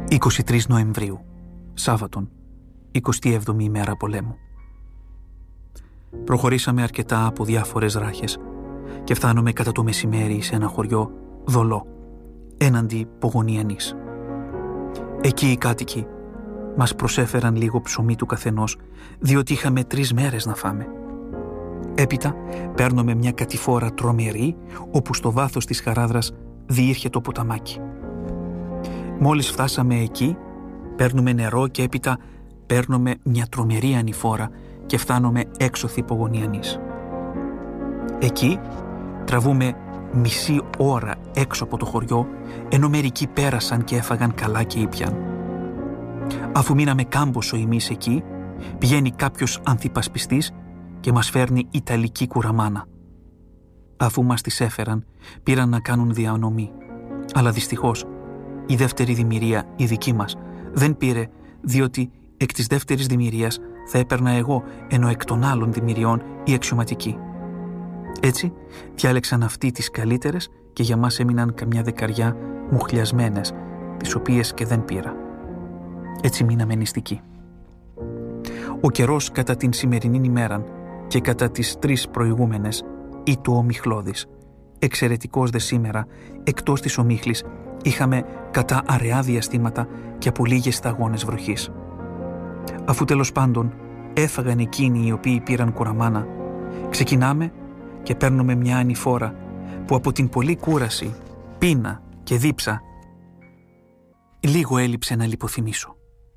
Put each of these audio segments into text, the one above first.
23 Νοεμβρίου, Σάββατον, 27η ημέρα πολέμου. Προχωρήσαμε αρκετά από διάφορες ράχες και φτάνουμε κατά το μεσημέρι σε ένα χωριό Δολό, έναντι Πογωνιανής. Εκεί οι κάτοικοι μας προσέφεραν λίγο ψωμί του καθενός, διότι είχαμε 3 μέρες να φάμε. Έπειτα παίρνουμε μια κατηφόρα τρομερή, όπου στο βάθος της χαράδρας διήρχε το ποταμάκι. Μόλις φτάσαμε εκεί, παίρνουμε νερό και έπειτα παίρνουμε μια τρομερή ανηφόρα και φτάνουμε έξωθη Πογωνιανής. Εκεί τραβούμε μισή ώρα έξω από το χωριό, ενώ μερικοί πέρασαν και έφαγαν καλά και ήπιαν. Αφού μείναμε κάμποσο εμείς εκεί, πηγαίνει κάποιος ανθυπασπιστής και μας φέρνει ιταλική κουραμάνα. Αφού μας τις έφεραν, πήραν να κάνουν διανομή. Αλλά δυστυχώς, η δεύτερη δημιουργία, η δική μας, δεν πήρε, διότι εκ της δεύτερης δημιουργίας θα έπαιρνα εγώ, ενώ εκ των άλλων δημιουργιών η αξιωματική. Έτσι, διάλεξαν αυτοί τις καλύτερες και για μας έμειναν καμιά 10 μουχλιασμένες, τις οποίες και δεν πήρα. Έτσι μείναμε νηστικοί. Ο καιρός κατά την σημερινή ημέρα και κατά τις 3 προηγούμενες ήτο ομιχλώδης. Εξαιρετικός δε σήμερα, εκτός της ομίχλης, είχαμε κατά αραιά διαστήματα και από λίγες σταγόνες βροχής. Αφού τέλος πάντων έφαγαν εκείνοι οι οποίοι πήραν κουραμάνα, ξεκινάμε και παίρνουμε μια ανηφόρα που από την πολλή κούραση, πείνα και δίψα λίγο έλειψε να λιποθυμήσω.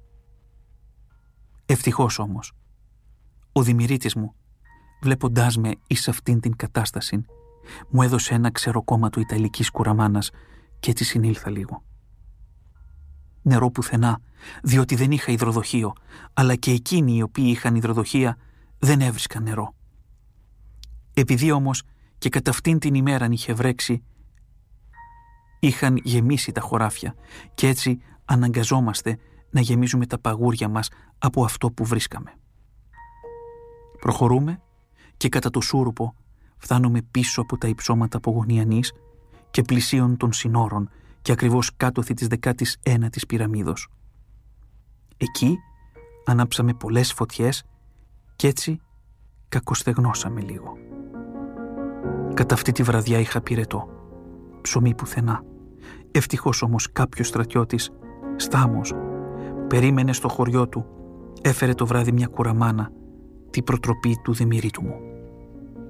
Ευτυχώς όμως, ο δημιουργήτης μου, βλέποντάς με εις αυτήν την κατάσταση, μου έδωσε ένα ξεροκόμματο ιταλικής κουραμάνας και έτσι συνήλθα λίγο. Νερό πουθενά, διότι δεν είχα υδροδοχείο, αλλά και εκείνοι οι οποίοι είχαν υδροδοχεία δεν έβρισκαν νερό. Επειδή όμως και κατά αυτήν την ημέραν είχε βρέξει, είχαν γεμίσει τα χωράφια και έτσι αναγκαζόμαστε να γεμίζουμε τα παγούρια μας από αυτό που βρίσκαμε. Προχωρούμε και κατά το Σούρουπο φτάνουμε πίσω από τα υψώματα Πογωνιανής και πλησίων των συνόρων και ακριβώς κάτωθι της 19ης πυραμίδος. Εκεί ανάψαμε πολλές φωτιές και έτσι κακοστεγνώσαμε λίγο. Κατά αυτή τη βραδιά είχα πυρετό, ψωμί πουθενά. Ευτυχώς όμως κάποιος στρατιώτης, Στάμος, περίμενε στο χωριό του, έφερε το βράδυ μια κουραμάνα, την προτροπή του δημιουργήτου μου.